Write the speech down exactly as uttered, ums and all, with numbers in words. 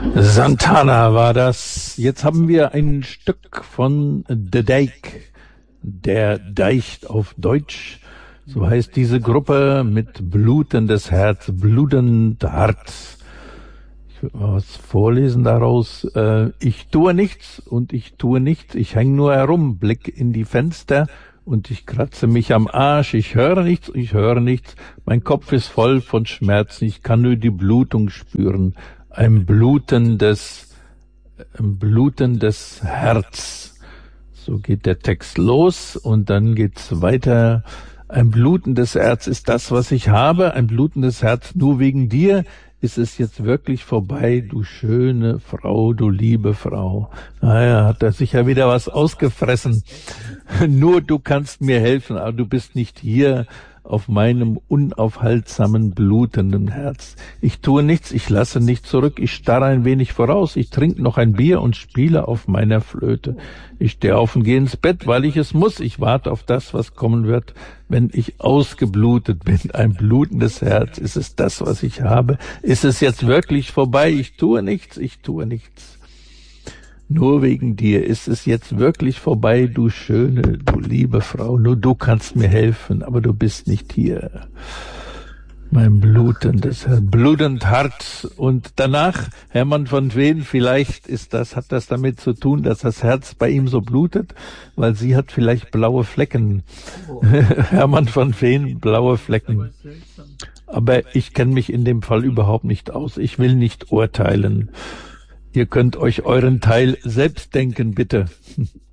Santana war das. Jetzt haben wir ein Stück von The Dijk, der Deicht auf Deutsch. So heißt diese Gruppe mit blutendes Herz, blutend Herz. Ich will mal was vorlesen daraus. Äh, ich tue nichts und ich tue nichts. Ich hänge nur herum, blick in die Fenster und ich kratze mich am Arsch. Ich höre nichts, ich höre nichts. Mein Kopf ist voll von Schmerzen. Ich kann nur die Blutung spüren. Ein blutendes, ein blutendes Herz. So geht der Text los und dann geht's weiter. Ein blutendes Herz ist das, was ich habe. Ein blutendes Herz nur wegen dir. Ist es jetzt wirklich vorbei, du schöne Frau, du liebe Frau? Naja, hat er sicher wieder was ausgefressen. Nur du kannst mir helfen, aber du bist nicht hier auf meinem unaufhaltsamen, blutenden Herz. Ich tue nichts, ich lasse nicht zurück, ich starre ein wenig voraus, ich trinke noch ein Bier und spiele auf meiner Flöte. Ich stehe auf und gehe ins Bett, weil ich es muss. Ich warte auf das, was kommen wird, wenn ich ausgeblutet bin. Ein blutendes Herz, ist es das, was ich habe? Ist es jetzt wirklich vorbei? Ich tue nichts, ich tue nichts. Nur wegen dir ist es jetzt wirklich vorbei, du schöne, du liebe Frau. Nur du kannst mir helfen, aber du bist nicht hier. Mein blutendes Herz, blutend hart. Und danach, Hermann von Veen, vielleicht ist das, hat das damit zu tun, dass das Herz bei ihm so blutet, weil sie hat vielleicht blaue Flecken. Oh. Hermann von Veen, blaue Flecken. Aber ich kenne mich in dem Fall überhaupt nicht aus. Ich will nicht urteilen. Ihr könnt euch euren Teil selbst denken, bitte.